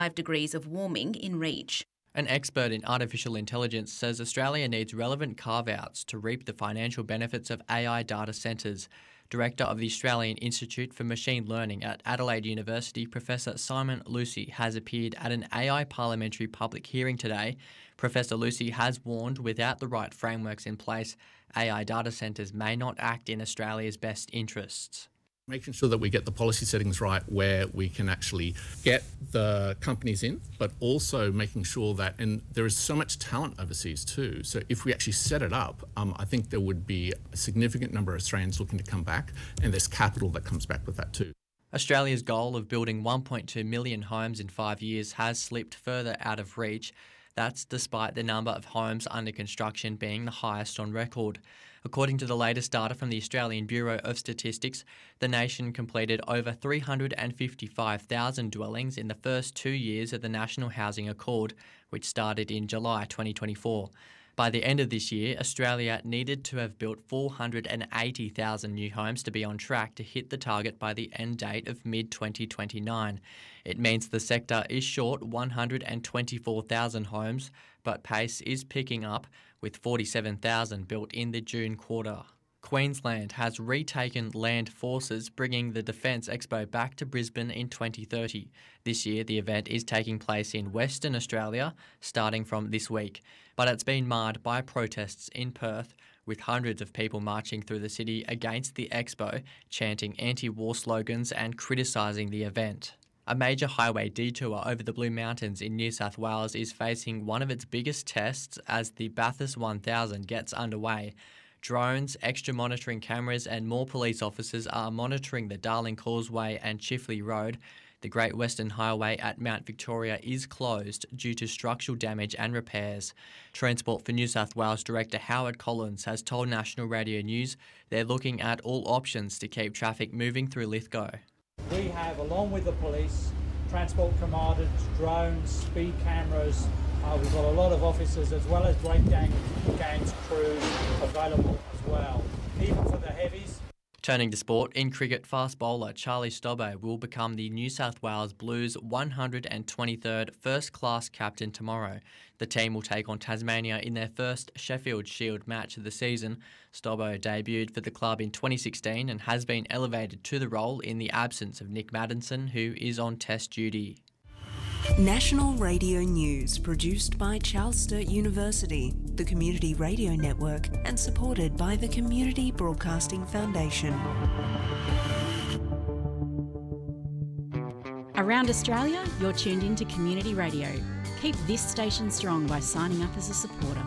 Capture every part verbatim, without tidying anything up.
degrees of warming in reach. An expert in artificial intelligence says Australia needs relevant carve-outs to reap the financial benefits of A I data centres. Director of the Australian Institute for Machine Learning at Adelaide University, Professor Simon Lucy, has appeared at an A I parliamentary public hearing today. Professor Lucy has warned without the right frameworks in place, A I data centres may not act in Australia's best interests. Making sure that we get the policy settings right where we can actually get the companies in, but also making sure that, and there is so much talent overseas too, so if we actually set it up, um, I think there would be a significant number of Australians looking to come back, and there's capital that comes back with that too. Australia's goal of building one point two million homes in five years has slipped further out of reach. That's despite the number of homes under construction being the highest on record. According to the latest data from the Australian Bureau of Statistics, the nation completed over three hundred fifty-five thousand dwellings in the first two years of the National Housing Accord, which started in July twenty twenty-four. By the end of this year, Australia needed to have built four hundred eighty thousand new homes to be on track to hit the target by the end date of mid twenty twenty-nine. It means the sector is short one hundred twenty-four thousand homes, but pace is picking up, with forty-seven thousand built in the June quarter. Queensland has retaken land forces, bringing the Defence Expo back to Brisbane in twenty thirty. This year, the event is taking place in Western Australia, starting from this week. But it's been marred by protests in Perth, with hundreds of people marching through the city against the Expo, chanting anti-war slogans and criticising the event. A major highway detour over the Blue Mountains in New South Wales is facing one of its biggest tests as the Bathurst one thousand gets underway. Drones, extra monitoring cameras and more police officers are monitoring the Darling Causeway and Chifley Road. The Great Western Highway at Mount Victoria is closed due to structural damage and repairs. Transport for New South Wales Director Howard Collins has told National Radio News they're looking at all options to keep traffic moving through Lithgow. We have, along with the police, transport commanders, drones, speed cameras. Uh, we've got a lot of officers as well as break gang, gangs crews available as well, even for the heavies. Turning to sport, in cricket, fast bowler Charlie Stobbe will become the New South Wales Blues one hundred twenty-third first-class captain tomorrow. The team will take on Tasmania in their first Sheffield Shield match of the season. Stobbe debuted for the club in twenty sixteen and has been elevated to the role in the absence of Nick Maddinson, who is on test duty. National Radio News, produced by Charles Sturt University, the Community Radio Network, and supported by the Community Broadcasting Foundation. Around Australia, you're tuned in to Community Radio. Keep this station strong by signing up as a supporter.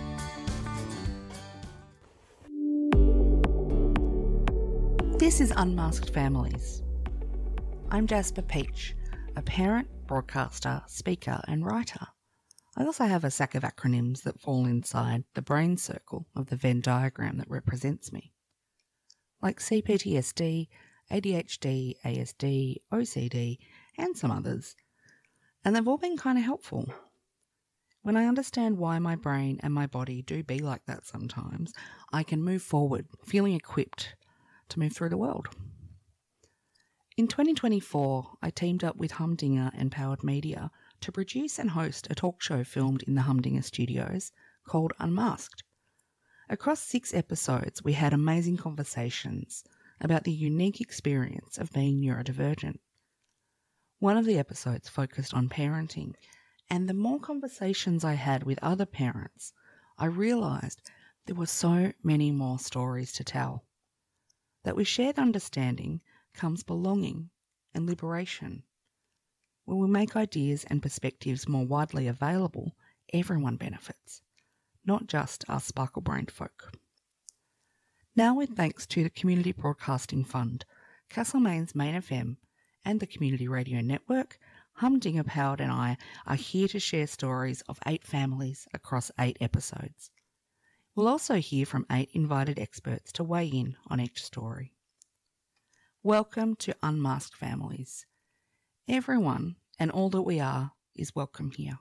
This is Unmasked Families. I'm Jasper Peach, a parent, broadcaster, speaker and writer. I also have a sack of acronyms that fall inside the brain circle of the Venn diagram that represents me, like C P T S D, A D H D, A S D, O C D and some others, and they've all been kind of helpful. When I understand why my brain and my body do be like that sometimes, I can move forward, feeling equipped to move through the world. In twenty twenty-four, I teamed up with Humdinger and Powered Media to produce and host a talk show filmed in the Humdinger studios called Unmasked. Across six episodes, we had amazing conversations about the unique experience of being neurodivergent. One of the episodes focused on parenting, and the more conversations I had with other parents, I realised there were so many more stories to tell. That with shared understanding comes belonging and liberation. When we make ideas and perspectives more widely available, everyone benefits, not just us sparkle-brained folk. Now, with thanks to the Community Broadcasting Fund, Castlemaine's Main F M and the Community Radio Network, Humdinger Powered and I are here to share stories of eight families across eight episodes. We'll also hear from eight invited experts to weigh in on each story. Welcome to Unmasked Families. Everyone and all that we are is welcome here.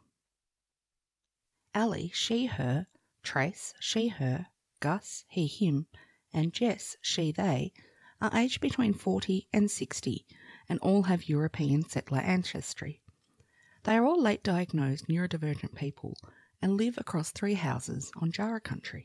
Ali, she, her, Trace, she, her, Gus, he, him, and Jess, she, they, are aged between forty and sixty and all have European settler ancestry. They are all late diagnosed neurodivergent people and live across three houses on Jara country.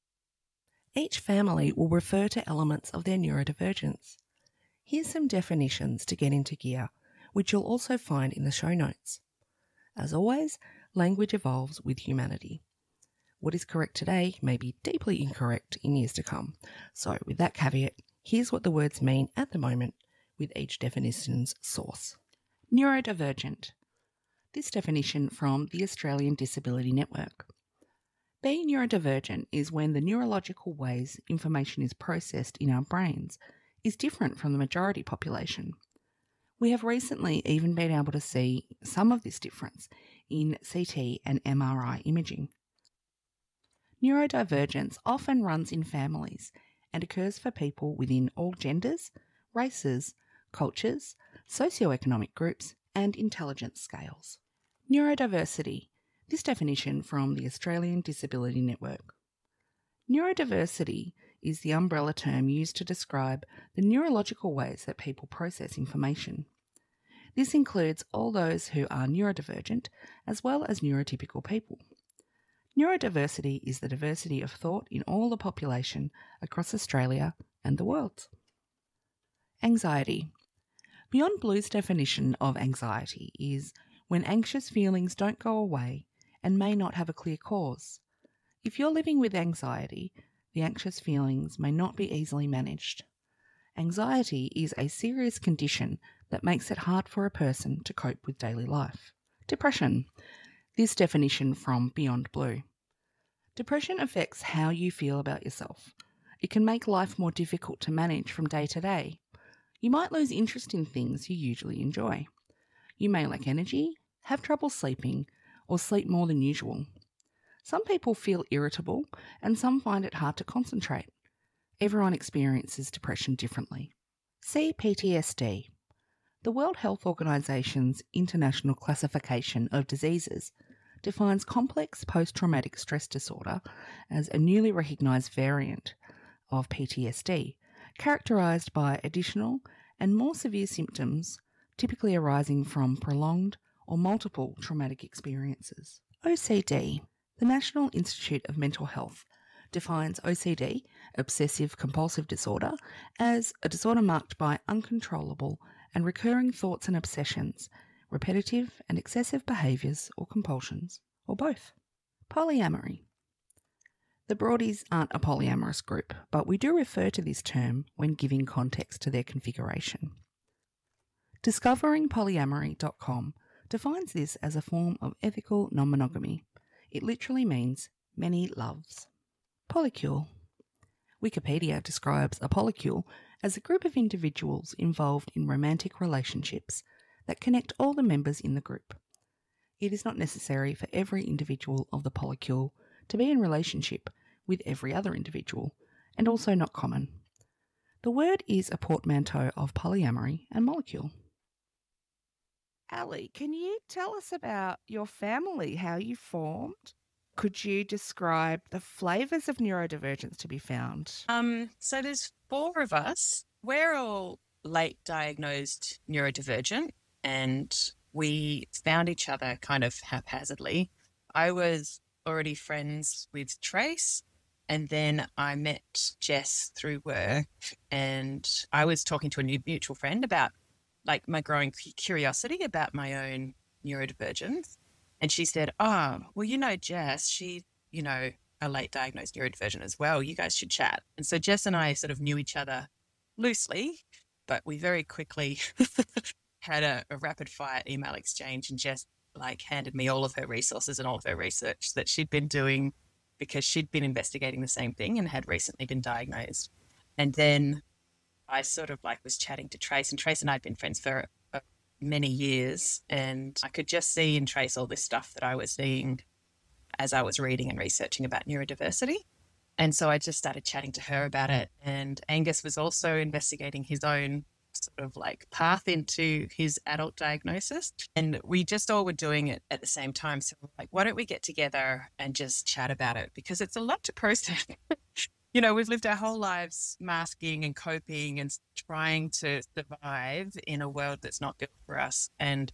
Each family will refer to elements of their neurodivergence. Here's some definitions to get into gear, which you'll also find in the show notes. As always, language evolves with humanity. What is correct today may be deeply incorrect in years to come. So with that caveat, here's what the words mean at the moment with each definition's source. Neurodivergent. This definition from the Australian Disability Network. Being neurodivergent is when the neurological ways information is processed in our brains is different from the majority population. We have recently even been able to see some of this difference in C T and M R I imaging. Neurodivergence often runs in families and occurs for people within all genders, races, cultures, socioeconomic groups, and intelligence scales. Neurodiversity. This definition from the Australian Disability Network. Neurodiversity is the umbrella term used to describe the neurological ways that people process information. This includes all those who are neurodivergent as well as neurotypical people. Neurodiversity is the diversity of thought in all the population across Australia and the world. Anxiety. Beyond Blue's definition of anxiety is when anxious feelings don't go away and may not have a clear cause. If you're living with anxiety, the anxious feelings may not be easily managed. Anxiety is a serious condition that makes it hard for a person to cope with daily life. Depression. This definition from Beyond Blue. Depression affects how you feel about yourself. It can make life more difficult to manage from day to day. You might lose interest in things you usually enjoy. You may lack energy, have trouble sleeping, or sleep more than usual. Some people feel irritable, and some find it hard to concentrate. Everyone experiences depression differently. See P T S D. The World Health Organization's International Classification of Diseases defines complex post-traumatic stress disorder as a newly recognised variant of P T S D, characterised by additional and more severe symptoms typically arising from prolonged or multiple traumatic experiences. O C D. The National Institute of Mental Health defines O C D, obsessive compulsive disorder, as a disorder marked by uncontrollable and recurring thoughts and obsessions, repetitive and excessive behaviours or compulsions, or both. Polyamory. The Broadies aren't a polyamorous group, but we do refer to this term when giving context to their configuration. discovering polyamory dot com defines this as a form of ethical non-monogamy. It literally means many loves. Polycule. Wikipedia describes a polycule as a group of individuals involved in romantic relationships that connect all the members in the group. It is not necessary for every individual of the polycule to be in relationship with every other individual, and also not common. The word is a portmanteau of polyamory and molecule. Ali, can you tell us about your family, how you formed? Could you describe the flavours of neurodivergence to be found? Um, so there's four of us. We're all late diagnosed neurodivergent, and we found each other kind of haphazardly. I was already friends with Trace, and then I met Jess through work, and I was talking to a new mutual friend about like my growing curiosity about my own neurodivergence. And she said, oh, well, you know, Jess, she, you know, a late diagnosed neurodivergent as well. You guys should chat. And so Jess and I sort of knew each other loosely, but we very quickly had a, a rapid fire email exchange, and Jess like handed me all of her resources and all of her research that she'd been doing because she'd been investigating the same thing and had recently been diagnosed. And then I sort of like was chatting to Trace, and Trace and I had been friends for uh, many years, and I could just see and trace all this stuff that I was seeing as I was reading and researching about neurodiversity. And so I just started chatting to her about it. And Angus was also investigating his own sort of like path into his adult diagnosis. And we just all were doing it at the same time. So we're like, why don't we get together and just chat about it? Because it's a lot to process. You know, we've lived our whole lives masking and coping and trying to survive in a world that's not built for us. And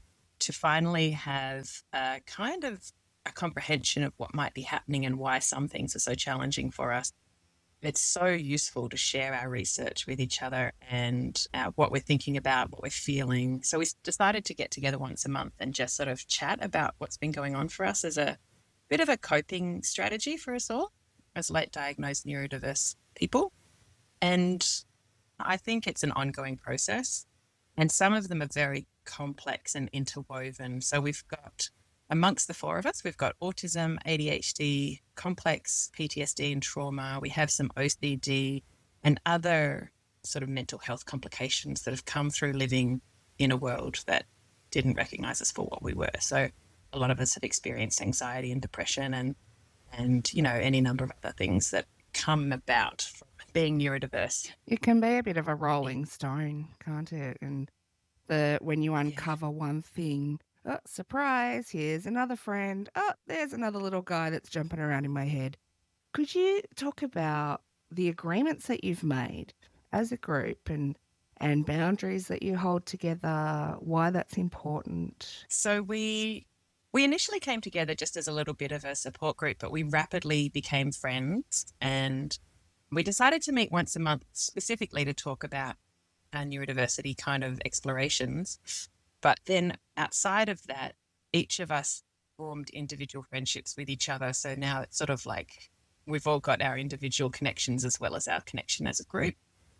to finally have a kind of a comprehension of what might be happening and why some things are so challenging for us. It's so useful to share our research with each other and uh, what we're thinking about, what we're feeling. So we decided to get together once a month and just sort of chat about what's been going on for us as a bit of a coping strategy for us all as late diagnosed neurodiverse people. And I think it's an ongoing process. And some of them are very complex and interwoven. So we've got, amongst the four of us, we've got autism, A D H D, complex P T S D and trauma. We have some O C D and other sort of mental health complications that have come through living in a world that didn't recognize us for what we were. So a lot of us have experienced anxiety and depression and, and you know, any number of other things that come about from being neurodiverse. It can be a bit of a rolling stone, can't it? And the when you uncover yeah. one thing, oh, surprise, here's another friend. Oh, there's another little guy that's jumping around in my head. Could you talk about the agreements that you've made as a group and and boundaries that you hold together, why that's important? So we we initially came together just as a little bit of a support group, but we rapidly became friends, and we decided to meet once a month specifically to talk about our neurodiversity kind of explorations. But then outside of that, each of us formed individual friendships with each other. So now it's sort of like we've all got our individual connections as well as our connection as a group.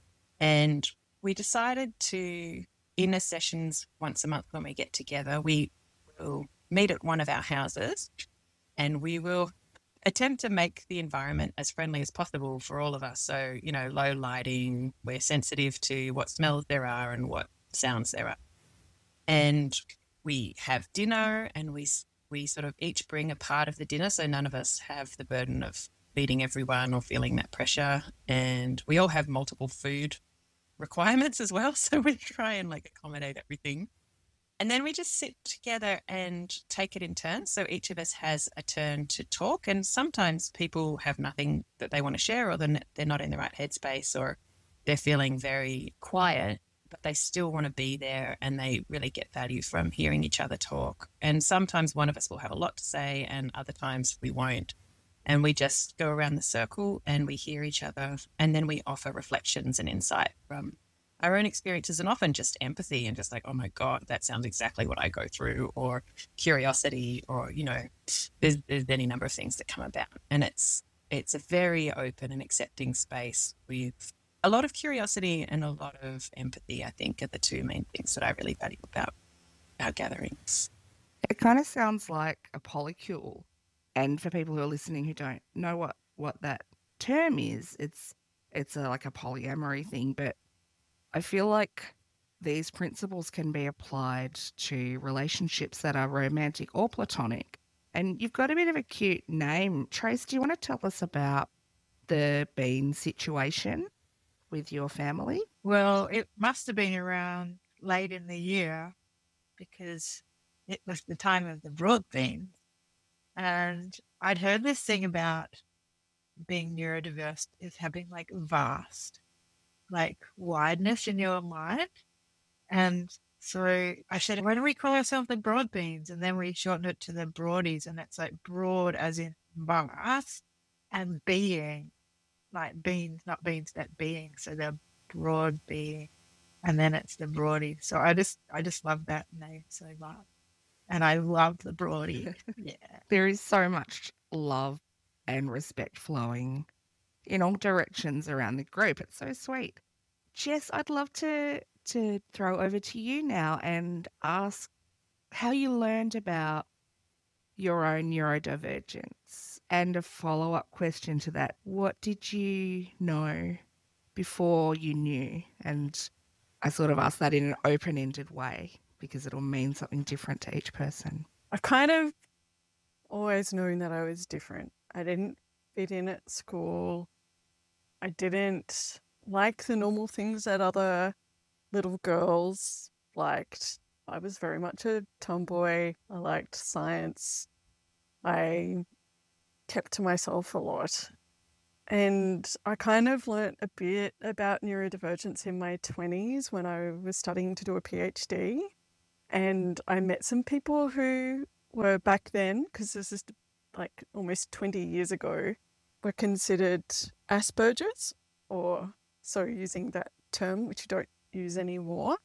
And we decided to, in a sessions once a month when we get together, we will meet at one of our houses and we will attempt to make the environment as friendly as possible for all of us. So, you know, low lighting, we're sensitive to what smells there are and what sounds there are. And we have dinner and we we sort of each bring a part of the dinner, so none of us have the burden of feeding everyone or feeling that pressure. And we all have multiple food requirements as well, so we try and like accommodate everything. And then we just sit together and take it in turns. So each of us has a turn to talk, and sometimes people have nothing that they want to share, or they're not in the right headspace, or they're feeling very quiet, but they still want to be there and they really get value from hearing each other talk. And sometimes one of us will have a lot to say and other times we won't. And we just go around the circle and we hear each other, and then we offer reflections and insight from our own experiences, and often just empathy and just like, oh my God, that sounds exactly what I go through, or curiosity, or, you know, there's, there's any number of things that come about. And it's, it's a very open and accepting space with a lot of curiosity and a lot of empathy, I think, are the two main things that I really value about our gatherings. It kind of sounds like a polycule. And for people who are listening who don't know what, what that term is, it's it's a, like a polyamory thing, but I feel like these principles can be applied to relationships that are romantic or platonic. And you've got a bit of a cute name. Trace, do you want to tell us about the bean situation with your family? Well, it must have been around late in the year because it was the time of the broad beans. And I'd heard this thing about being neurodiverse is having like vast, like wideness in your mind. And so I said, why don't we call ourselves the broad beans? And then we shortened it to the broadies, and it's like broad as in vast and being, like beans, not beans, that being. So the broad being, and then it's the broadies. So I just, I just love that name so much. And I love the broadie. Yeah. There is so much love and respect flowing in all directions around the group. It's so sweet. Jess, I'd love to to throw over to you now and ask how you learned about your own neurodivergence, and a follow-up question to that. What did you know before you knew? And I sort of asked that in an open-ended way, because it'll mean something different to each person. I kind of always known that I was different. I didn't fit in at school. I didn't like the normal things that other little girls liked. I was very much a tomboy. I liked science. I kept to myself a lot. And I kind of learnt a bit about neurodivergence in my twenties when I was studying to do a PhD. And I met some people who were back then, because this is like almost twenty years ago, were considered Asperger's, or so using that term, which you don't use anymore.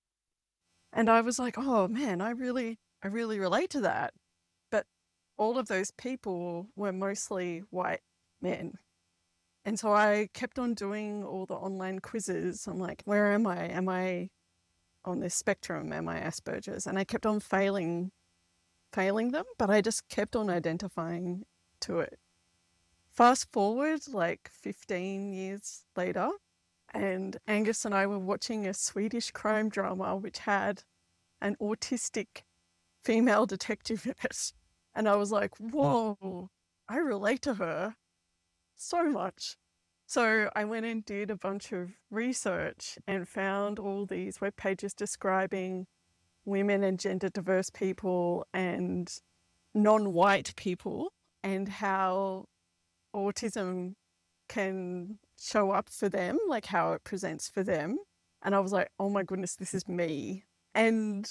And I was like, oh man, I really, I really relate to that. But all of those people were mostly white men. And so I kept on doing all the online quizzes. I'm like, where am I? Am I on this spectrum? Am I Asperger's? And I kept on failing, failing them, but I just kept on identifying to it. Fast forward like fifteen years later, and Angus and I were watching a Swedish crime drama which had an autistic female detective in it. And I was like, whoa, I relate to her so much. So I went and did a bunch of research and found all these web pages describing women and gender diverse people and non-white people, and how autism can show up for them, like how it presents for them. And I was like, oh my goodness, this is me. And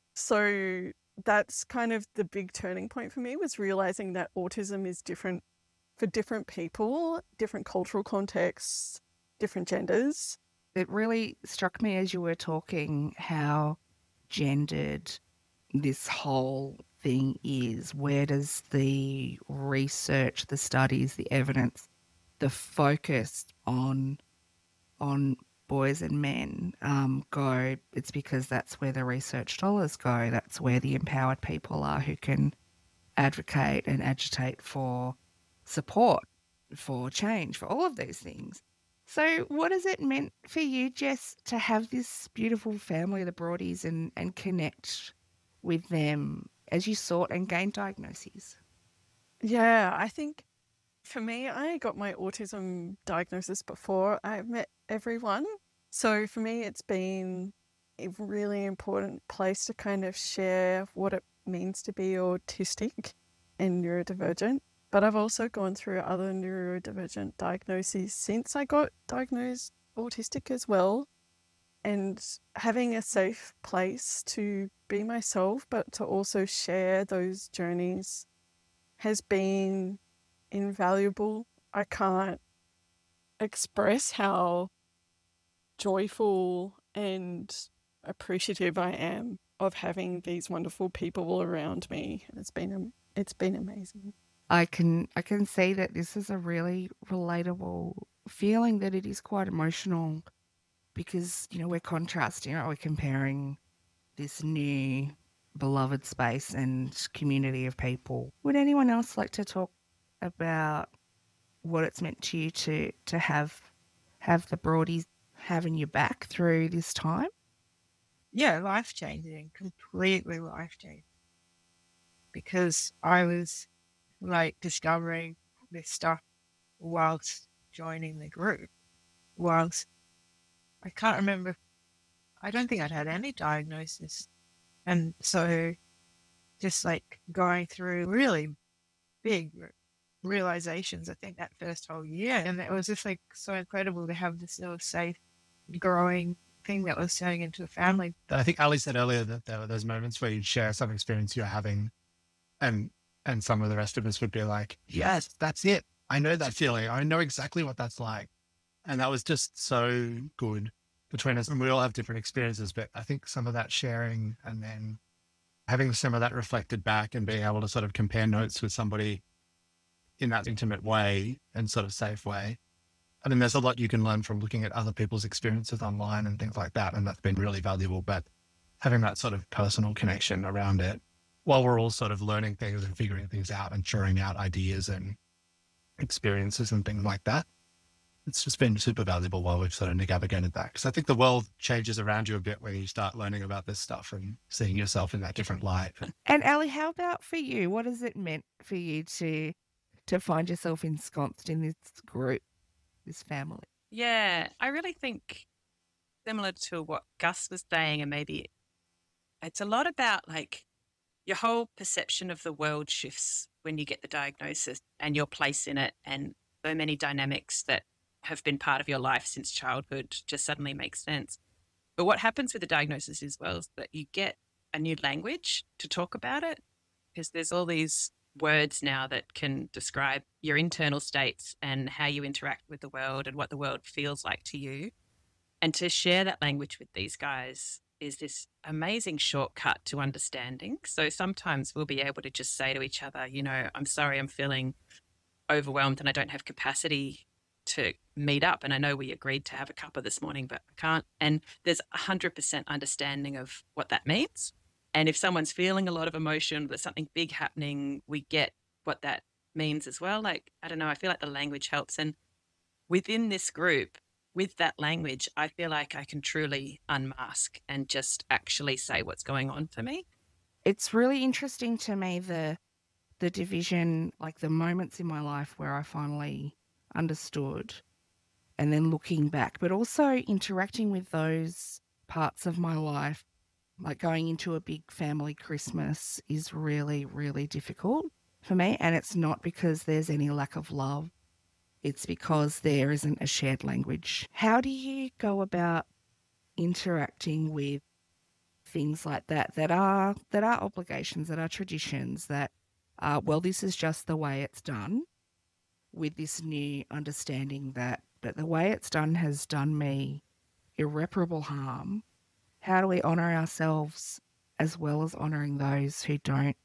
so that's kind of the big turning point for me, was realizing that autism is different for different people, different cultural contexts, different genders. It really struck me as you were talking how gendered this whole thing is. Where does the research, the studies, the evidence, the focus on on boys and men um, go? It's because that's where the research dollars go. That's where the empowered people are who can advocate and agitate for support, for change, for all of these things. So what has it meant for you, Jess, to have this beautiful family, the Broadies, and, and connect with them as you sought and gained diagnoses? Yeah, I think for me, I got my autism diagnosis before I met everyone. So for me, it's been a really important place to kind of share what it means to be autistic and neurodivergent. But I've also gone through other neurodivergent diagnoses since I got diagnosed autistic as well. And having a safe place to be myself, but to also share those journeys, has been invaluable. I can't express how joyful and appreciative I am of having these wonderful people around me. It's been it's been amazing. I can I can see that this is a really relatable feeling, that it is quite emotional, because, you know, we're contrasting, right? We're comparing this new beloved space and community of people. Would anyone else like to talk about what it's meant to you to to have have the Broadies having your back through this time? Yeah, life changing, completely life changing. Because I was like discovering this stuff whilst joining the group, whilst I can't remember, I don't think I'd had any diagnosis. And so just like going through really big realizations, I think that first whole year. And it was just like so incredible to have this little safe, growing thing that was turning into a family. I think Ali said earlier that there were those moments where you'd share some experience you're having, and and some of the rest of us would be like, yes, that's it. I know that feeling. I know exactly what that's like. And that was just so good between us. And we all have different experiences, but I think some of that sharing and then having some of that reflected back and being able to sort of compare notes with somebody in that intimate way and sort of safe way. I mean, there's a lot you can learn from looking at other people's experiences online and things like that. And that's been really valuable, but having that sort of personal connection around it while we're all sort of learning things and figuring things out and throwing out ideas and experiences and things like that. It's just been super valuable while we've sort of navigated that. Because I think the world changes around you a bit when you start learning about this stuff and seeing yourself in that different light. And Ali, how about for you? What has it meant for you to to find yourself ensconced in this group, this family? Yeah, I really think similar to what Gus was saying, and maybe it's a lot about like your whole perception of the world shifts when you get the diagnosis and your place in it, and so many dynamics that have been part of your life since childhood just suddenly make sense. But what happens with the diagnosis as well is that you get a new language to talk about it, because there's all these words now that can describe your internal states and how you interact with the world and what the world feels like to you. And to share that language with these guys is this amazing shortcut to understanding. So sometimes we'll be able to just say to each other, you know, I'm sorry, I'm feeling overwhelmed and I don't have capacity to meet up. And I know we agreed to have a cuppa this morning, but I can't. And there's one hundred percent understanding of what that means. And if someone's feeling a lot of emotion, there's something big happening, we get what that means as well. Like, I don't know, I feel like the language helps. And within this group, with that language, I feel like I can truly unmask and just actually say what's going on for me. It's really interesting to me, the the division, like the moments in my life where I finally understood and then looking back, but also interacting with those parts of my life, like going into a big family Christmas is really, really difficult for me. And it's not because there's any lack of love. It's because there isn't a shared language. How do you go about interacting with things like that, that are that are obligations, that are traditions, that are, well, this is just the way it's done, with this new understanding that, that the way it's done has done me irreparable harm? How do we honour ourselves as well as honouring those who don't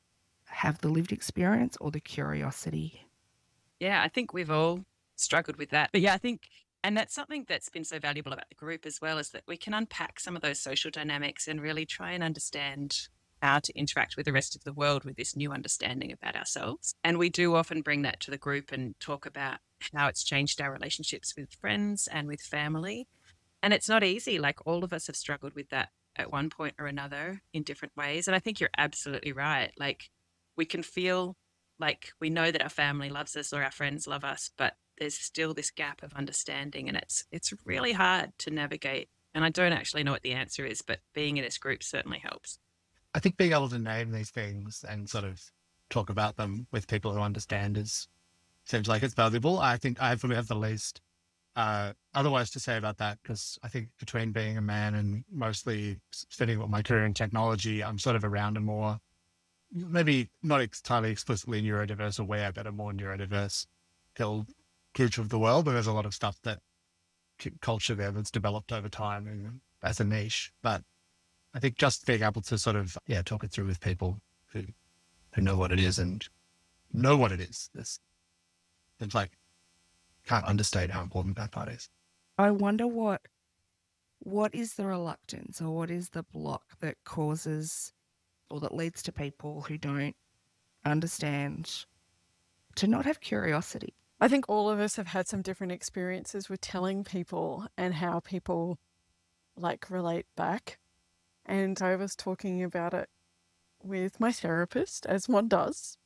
have the lived experience or the curiosity? Yeah, I think we've all struggled with that. But yeah, I think, and that's something that's been so valuable about the group as well, is that we can unpack some of those social dynamics and really try and understand how to interact with the rest of the world with this new understanding about ourselves. And we do often bring that to the group and talk about how it's changed our relationships with friends and with family. And it's not easy. Like, all of us have struggled with that at one point or another in different ways. And I think you're absolutely right. Like, we can feel like we know that our family loves us or our friends love us, but there's still this gap of understanding, and it's it's really hard to navigate. And I don't actually know what the answer is, but being in this group certainly helps. I think being able to name these things and sort of talk about them with people who understand is seems like it's valuable. I think I probably have the least uh, otherwise to say about that, because I think between being a man and mostly spending my career in technology, I'm sort of around a more, maybe not entirely explicitly neurodiverse aware, but a more neurodiverse held group of the world. But there's a lot of stuff that c- culture there that's developed over time and as a niche. But I think just being able to sort of, yeah, talk it through with people who, who know what it is and know what it is. This, it's like, can't understate how important that part is. I wonder what what is the reluctance or what is the block that causes or that leads to people who don't understand to not have curiosity. I think all of us have had some different experiences with telling people and how people like relate back. And I was talking about it with my therapist, as one does.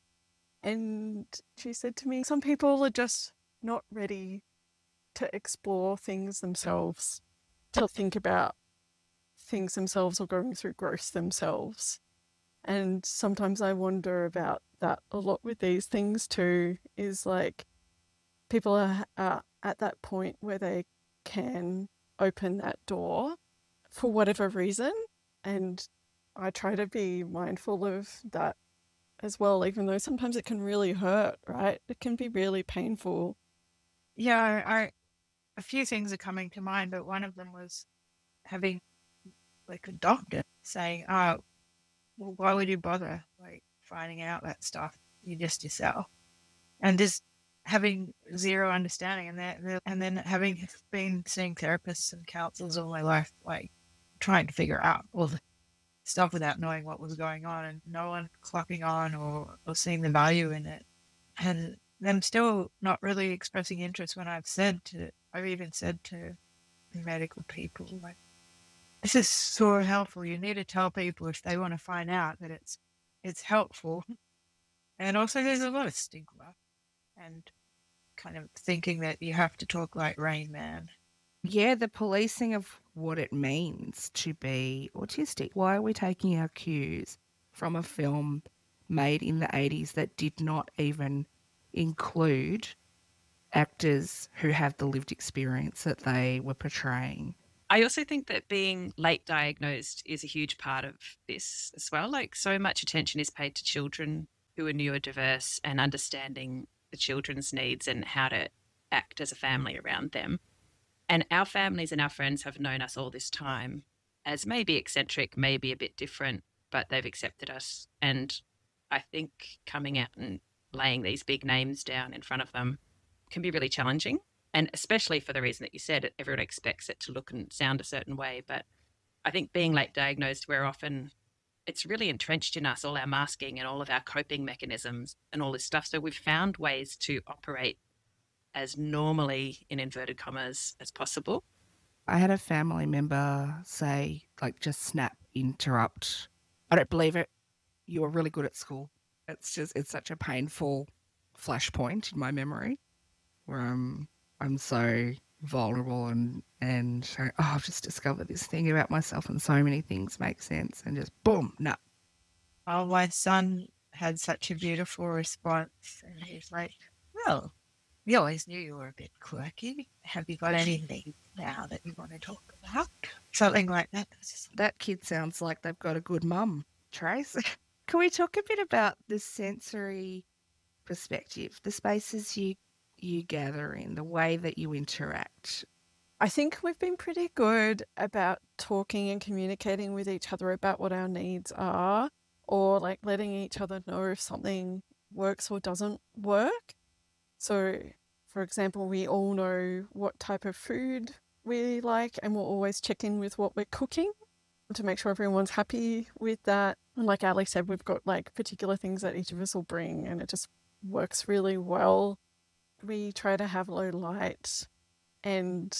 And she said to me, some people are just not ready to explore things themselves, to think about things themselves or going through growth themselves. And sometimes I wonder about that a lot with these things too, is like people are, are at that point where they can open that door for whatever reason. And I try to be mindful of that as well, even though sometimes it can really hurt, right? It can be really painful. Yeah, I, a few things are coming to mind, but one of them was having like a doctor saying, oh, well, why would you bother like finding out that stuff? You just yourself. And just having zero understanding, and that, and then having been seeing therapists and counselors all my life, like trying to figure out all the stuff without knowing what was going on, and no one clocking on or, or seeing the value in it. And them still not really expressing interest when I've said to, I've even said to medical people, like, this is so helpful. You need to tell people if they want to find out that it's, it's helpful. And also there's a lot of stigma and kind of thinking that you have to talk like Rain Man. Yeah, the policing of what it means to be autistic. Why are we taking our cues from a film made in the eighties that did not even include actors who have the lived experience that they were portraying? I also think that being late diagnosed is a huge part of this as well. Like, so much attention is paid to children who are neurodiverse and understanding the children's needs and how to act as a family around them. And our families and our friends have known us all this time as maybe eccentric, maybe a bit different, but they've accepted us. And I think coming out and laying these big names down in front of them can be really challenging. And especially for the reason that you said, everyone expects it to look and sound a certain way. But I think being late diagnosed, we're often, it's really entrenched in us, all our masking and all of our coping mechanisms and all this stuff. So we've found ways to operate as normally, in inverted commas, as possible. I had a family member say, like, just snap, interrupt. I don't believe it. You were really good at school. It's just, it's such a painful flashpoint in my memory where I'm, I'm so vulnerable and, and oh, I've just discovered this thing about myself and so many things make sense and just boom, no. Oh, my son had such a beautiful response and he's like, well, we always knew you were a bit quirky. Have you got anything now that you want to talk about? Something like that. That kid sounds like they've got a good mum, Trace. Can we talk a bit about the sensory perspective, the spaces you you gather in, the way that you interact? I think we've been pretty good about talking and communicating with each other about what our needs are, or like letting each other know if something works or doesn't work. So, for example, we all know what type of food we like and we'll always check in with what we're cooking to make sure everyone's happy with that. And like Ali said, we've got like particular things that each of us will bring and it just works really well. We try to have low light and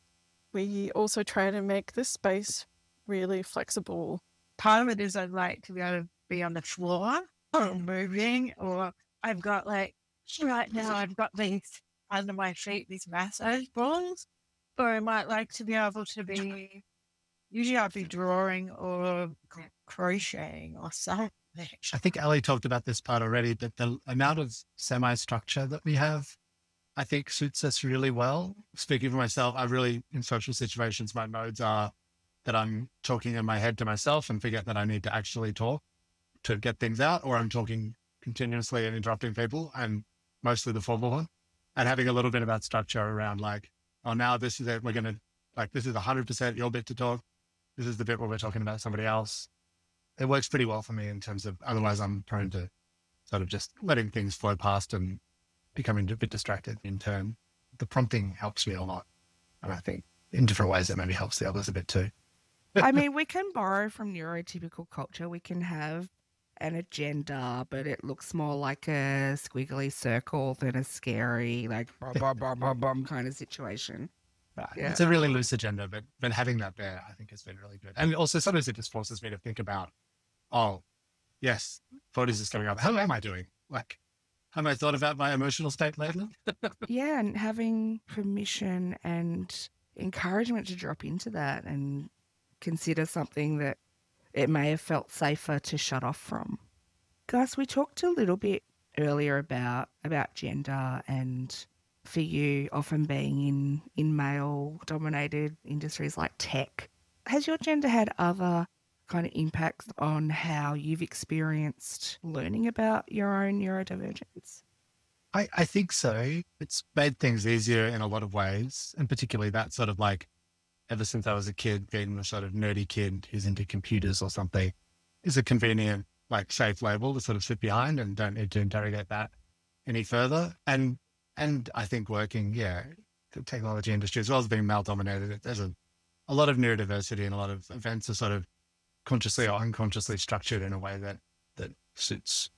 we also try to make the space really flexible. Part of it is I'd like to be able to be on the floor or moving, or I've got like, right now I've got these under my feet, these massage balls, or I might like to be able to be, usually I'd be drawing or crocheting or something. I think Ali talked about this part already, but the amount of semi-structure that we have, I think suits us really well. Speaking for myself, I really, in social situations, my modes are that I'm talking in my head to myself and forget that I need to actually talk to get things out, or I'm talking continuously and interrupting people. I'm mostly the formal one, and having a little bit about structure around like, oh, now this is it. We're going to, like, this is one hundred percent your bit to talk. This is the bit where we're talking about somebody else. It works pretty well for me in terms of, otherwise I'm prone to sort of just letting things flow past and becoming a bit distracted in turn. The prompting helps me a lot. And I think in different ways that maybe helps the others a bit too. I mean, we can borrow from neurotypical culture. We can have an agenda, but it looks more like a squiggly circle than a scary, like, bum, bum, bum, bum, bum kind of situation. Right. Yeah. It's a really loose agenda, but, but having that there, I think has been really good. And also sometimes it just forces me to think about, oh, yes, forties is coming up. How am I doing? Like, have I thought about my emotional state lately? Yeah, and having permission and encouragement to drop into that and consider something that it may have felt safer to shut off from. Guys, we talked a little bit earlier about about gender and for you often being in, in male-dominated industries like tech. Has your gender had other kind of impacts on how you've experienced learning about your own neurodivergence? I, I think so. It's made things easier in a lot of ways, and particularly that sort of like, ever since I was a kid, being the sort of nerdy kid who's into computers or something is a convenient, like, safe label to sort of sit behind and don't need to interrogate that any further. And and I think working, yeah, the technology industry as well as being male dominated, there's a, a lot of neurodiversity and a lot of events are sort of consciously or unconsciously structured in a way that that suits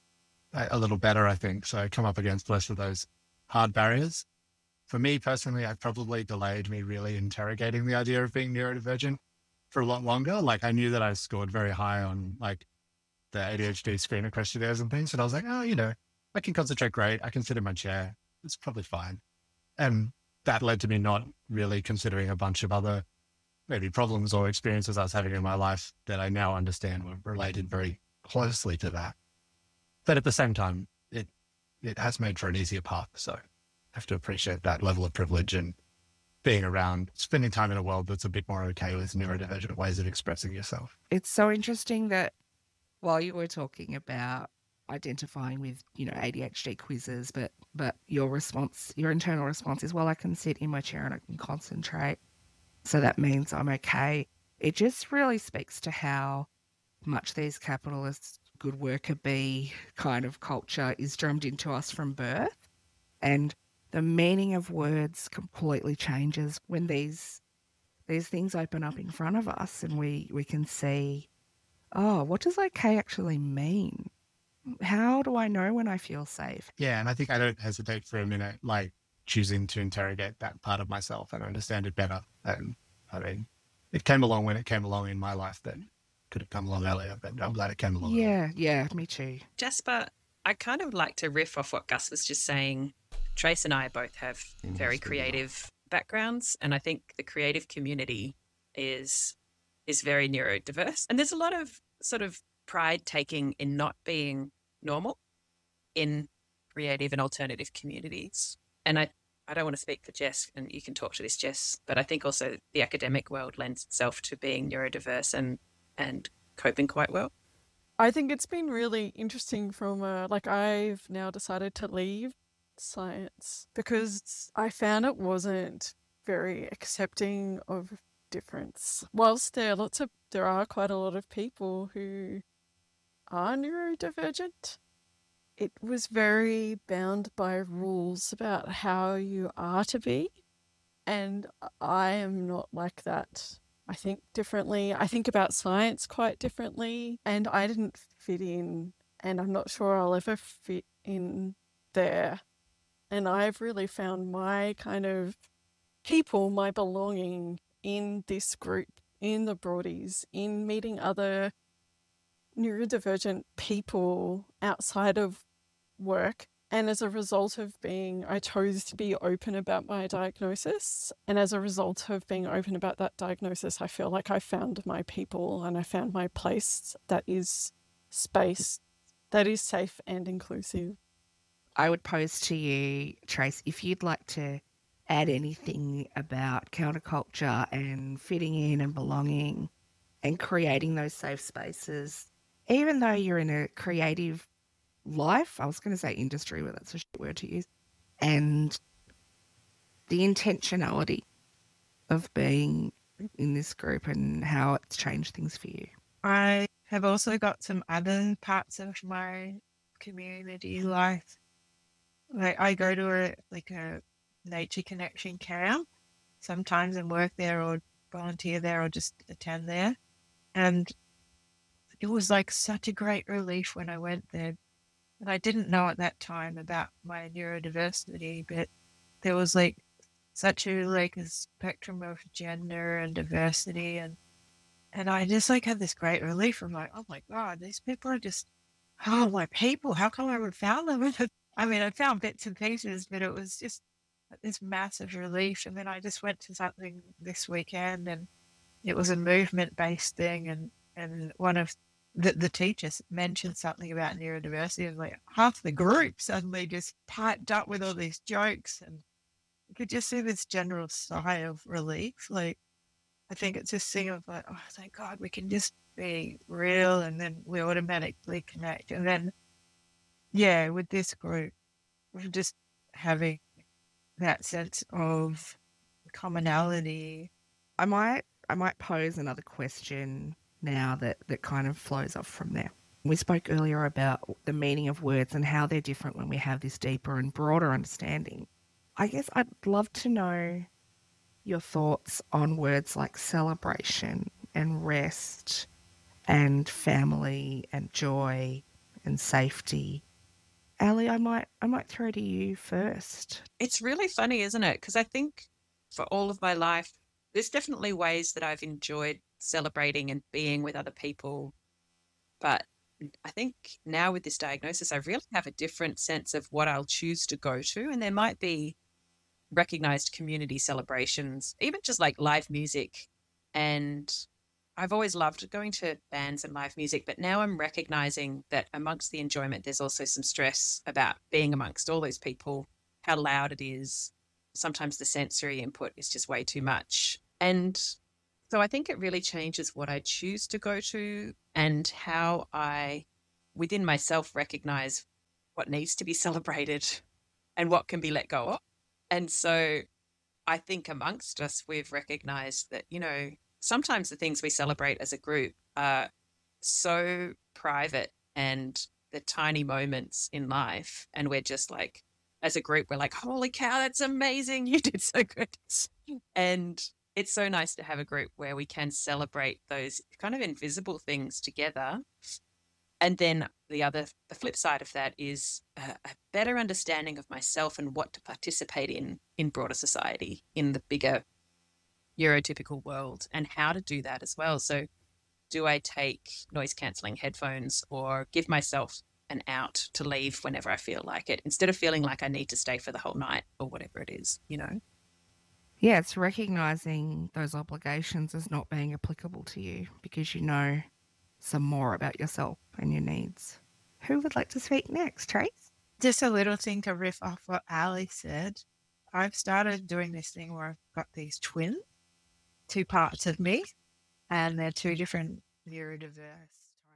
a, a little better, I think. So I come up against less of those hard barriers. For me personally, I've probably delayed me really interrogating the idea of being neurodivergent for a lot longer. Like, I knew that I scored very high on like the A D H D screener questionnaires and things. And I was like, oh, you know, I can concentrate great. I can sit in my chair. It's probably fine. And that led to me not really considering a bunch of other maybe problems or experiences I was having in my life that I now understand were related very closely to that. But at the same time, it it has made for an easier path. So I have to appreciate that level of privilege and being around, spending time in a world that's a bit more okay with neurodivergent ways of expressing yourself. It's so interesting that while you were talking about identifying with, you know, A D H D quizzes, but but your response, your internal response is, well, I can sit in my chair and I can concentrate, so that means I'm okay. It just really speaks to how much these capitalist good worker bee kind of culture is drummed into us from birth, and the meaning of words completely changes when these these things open up in front of us, and we we can see, oh, what does okay actually mean? How do I know when I feel safe? Yeah, and I think I don't hesitate for a minute, like choosing to interrogate that part of myself and understand it better. And I mean, it came along when it came along in my life. That could have come along earlier, but I'm glad it came along. Yeah, earlier. yeah, me too. Jasper, I kind of like to riff off what Gus was just saying. Trace and I both have very creative backgrounds, and I think the creative community is is very neurodiverse. And there's a lot of sort of pride taking in not being normal in creative and alternative communities. And I, I don't want to speak for Jess, and you can talk to this, Jess, but I think also the academic world lends itself to being neurodiverse and, and coping quite well. I think it's been really interesting from, uh, like, I've now decided to leave science because I found it wasn't very accepting of difference. Whilst there are lots of, there are quite a lot of people who are neurodivergent, it was very bound by rules about how you are to be. And I am not like that. I think differently. I think about science quite differently, and I didn't fit in, and I'm not sure I'll ever fit in there. And I've really found my kind of people, my belonging in this group, in the Broadies, in meeting other neurodivergent people outside of work. And as a result of being, I chose to be open about my diagnosis. And as a result of being open about that diagnosis, I feel like I found my people and I found my place that is space, that is safe and inclusive. I would pose to you, Trace, if you'd like to add anything about counterculture and fitting in and belonging and creating those safe spaces, even though you're in a creative life, I was going to say industry, but that's a shit word to use, and the intentionality of being in this group and how it's changed things for you. I have also got some other parts of my community life. Like I go to a like a nature connection camp sometimes and work there or volunteer there or just attend there. And it was like such a great relief when I went there. And I didn't know at that time about my neurodiversity, but there was like such a like a spectrum of gender and diversity, and and I just like had this great relief. I'm like, oh my God, these people are just oh my people. How come I haven't found them? I mean, I found bits and pieces, but it was just this massive relief. And then I just went to something this weekend, and it was a movement-based thing, and and one of the, the teachers mentioned something about neurodiversity, and like half the group suddenly just piped up with all these jokes, and you could just see this general sigh of relief. Like, I think it's this thing of like, oh, thank God we can just be real, and then we automatically connect. And then, yeah, with this group, we're just having that sense of commonality. I might, I might pose another question now that, that kind of flows off from there. We spoke earlier about the meaning of words and how they're different when we have this deeper and broader understanding. I guess I'd love to know your thoughts on words like celebration and rest and family and joy and safety. Ali, I might, I might throw to you first. It's really funny, isn't it? Because I think for all of my life, there's definitely ways that I've enjoyed celebrating and being with other people. But I think now with this diagnosis, I really have a different sense of what I'll choose to go to. And there might be recognized community celebrations, even just like live music. And I've always loved going to bands and live music, but now I'm recognizing that amongst the enjoyment, there's also some stress about being amongst all those people, how loud it is. sometimes the sensory input is just way too much. And so I think it really changes what I choose to go to and how I, within myself, recognize what needs to be celebrated and what can be let go of. And so I think amongst us, we've recognized that, you know, sometimes the things we celebrate as a group are so private and the tiny moments in life. And we're just like, as a group, we're like, holy cow, that's amazing. You did so good. And it's so nice to have a group where we can celebrate those kind of invisible things together. And then the other, the flip side of that is a, a better understanding of myself and what to participate in, in broader society, in the bigger neurotypical world, and how to do that as well. So do I take noise cancelling headphones or give myself an out to leave whenever I feel like it, instead of feeling like I need to stay for the whole night or whatever it is, you know? Yeah, it's recognising those obligations as not being applicable to you because you know some more about yourself and your needs. Who would like to speak next, Trace? Just a little thing to riff off what Ali said. I've started doing this thing where I've got these twins, two parts of me, and they're two different neurodiverse.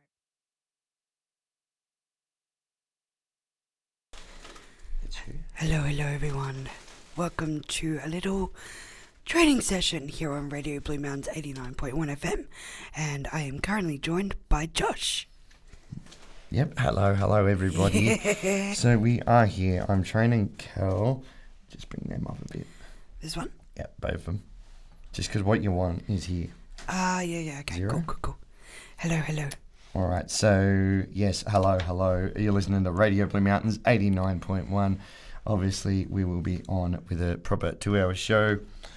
Hello, hello everyone. Welcome to a little training session here on Radio Blue Mountains eighty-nine point one F M, and I am currently joined by Josh. Yep, hello, hello everybody. So we are here. I'm training Kel. Just bring them up a bit. This one? Yep, both of them. Just because what you want is here. Ah, uh, yeah, yeah, okay, Zero. cool, cool, cool. Hello, hello. All right, so yes, hello, hello. You're listening to Radio Blue Mountains eighty-nine point one. Obviously, we will be on with a proper two-hour show.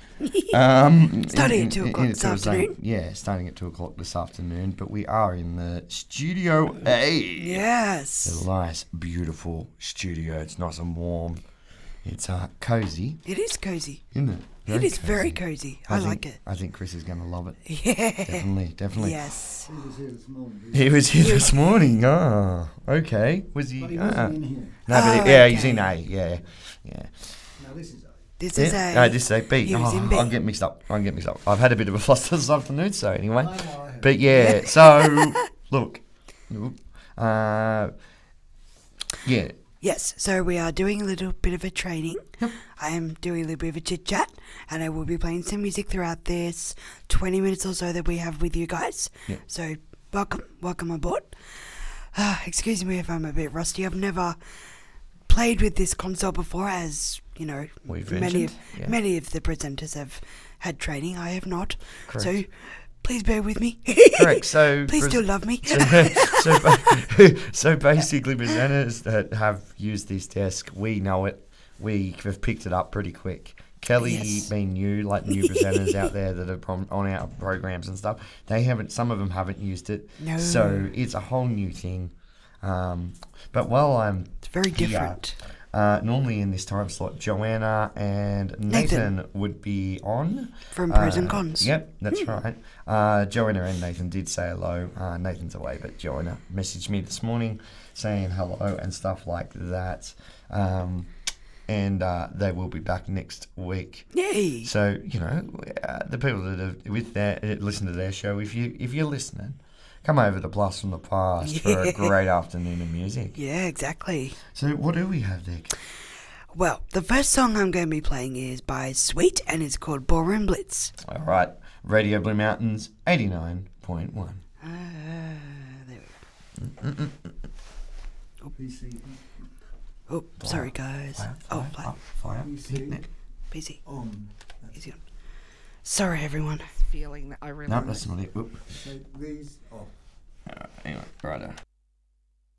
Um, starting in, at two in, o'clock in, this in, afternoon. Yeah, starting at two o'clock this afternoon. But we are in the Studio A. Yes. It's a nice, beautiful studio. It's nice and warm. It's uh, cozy. It is cozy. Isn't it? Very it is cozy. Very cozy. I, I like think, it. I think Chris is going to love it. Yeah. Definitely, definitely. Yes. He was here this morning. He was here this morning. Oh, okay. Was he? But he uh, wasn't in here. No, but oh, he, yeah, okay. he's in A. Yeah, yeah. No, this is A. This yeah? is A. No, this is A. B. He was Oh, in B. I'm getting mixed up. I'm getting mixed up. I've had a bit of a fluster this afternoon, so anyway. I know, I have. But yeah, so look, uh, yeah. Yes, so we are doing a little bit of a training. Yep. I am doing a little bit of a chit chat, and I will be playing some music throughout this twenty minutes or so that we have with you guys. Yep. So welcome, welcome aboard. Uh, excuse me if I'm a bit rusty. I've never played with this console before, as you know, We've many mentioned, of yeah. many of the presenters have had training. I have not. Correct. So please bear with me. Correct. So please pres- still love me. So, so, ba- so basically, presenters that have used this desk, we know it. We have picked it up pretty quick. Kelly, Yes. being new, like new presenters out there that are prom- on our programs and stuff, they haven't. Some of them haven't used it. No. So it's a whole new thing. Um, but while I'm It's very here, different. Uh, normally in this time slot, Joanna and Nathan, Nathan. would be on. From Pros Uh, and Cons. Yep, that's Hmm. right. Uh, Joanna and Nathan did say hello. Uh, Nathan's away, but Joanna messaged me this morning saying hello and stuff like that. Um, and uh, they will be back next week. Yay! So, you know, uh, the people that are with their, listen to their show, if, you, if you're listening, come over to Blast from the Past for a Yeah. great afternoon of music. Yeah, exactly. So what do we have there? Well, the first song I'm going to be playing is by Sweet, and it's called Ballroom Blitz. All right, Radio Blue Mountains, eighty-nine point one. Uh, there we go. Oh, P C. oh sorry guys. Fire, oh, fire, fire. up, fire, P C. picnic. P C. On. Easy on. Sorry, everyone. Feeling that I really No, like. that's not it. Whoop. So these off. All right, anyway, righto.